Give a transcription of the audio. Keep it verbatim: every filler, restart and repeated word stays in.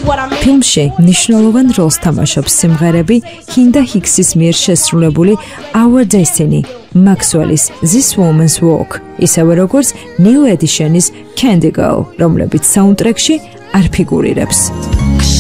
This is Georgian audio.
ფილმში მნიშვნელოვან როლს თამაშობს სიმღერები ჰინდა ჰიქსის მიერ შესრულებული Our Destiny, Maxwell-ის This Woman's Walk, ისევე როგორც New Edition-ის Candy Girl, რომლებიც საუნდტრეკში არ ფიგურირებს.